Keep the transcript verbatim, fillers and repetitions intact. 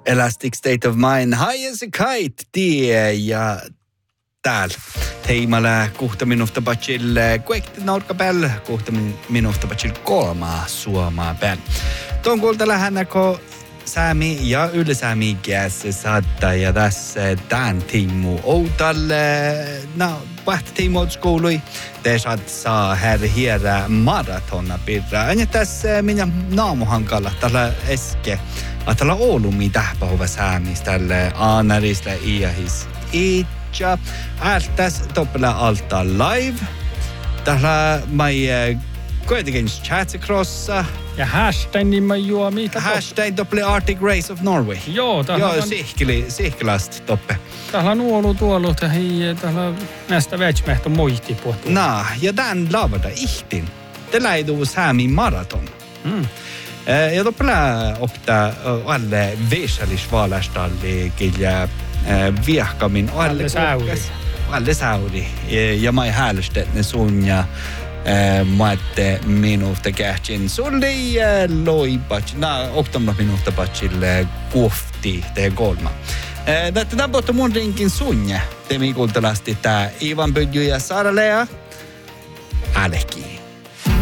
Elastic State of Mind, High as a Kite, tie ja täällä teimalla kuhta minuutta patsil kuekti nolka päällä, kuhta minuutta patsil kolmaa suomaa päällä. Tuon kuulta lähinnä, kun Sami ja ylisäämi käsi saattaa ja tässä tämän tiimu outalle. No, pähtä tiimu otskuului. Te saat saa här hierä maratona pirra. Ja tässä minä naamuhankalla tällä eske. Tällä Oulumi tähpähova säämis tälle Aanarisla iahis. Itja. Ältäs toppela alta live. Tällä mai kuitenkin chatsikrossa. Ja hashtag nimma juomi. Hashtag doppele Arctic Race of Norway. Joo, täällä Joo, on... sihkili, sihkilast toppe. Täällä on uolu tuolut ja hei, täällä on näistä vätsmähtä moihti puhuttu. Nah, ja tämän lavada ihtin. Det läidu säämi maraton. Mm. Ja doppele opta alle veisalisvalastalli kilja viehkamin alle sauri. Alle sauri. Ja mai häälystetne sun ja maatte minuutta kähtsin sulli loipats. Nää oktamna minuutta patsille kuofti te kolma. Tätä tapotta mun rinkin sunja. Te mikultalasti tää Ivan Pödju ja Sara Lea. Aleki.